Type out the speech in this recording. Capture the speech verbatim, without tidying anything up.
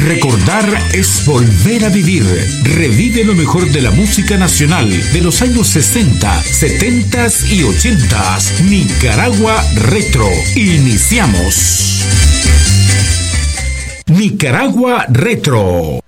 Recordar es volver a vivir. Revive lo mejor de la música nacional de los años sesenta, setenta y ochenta. Nicaragua Retro. Iniciamos. Nicaragua Retro.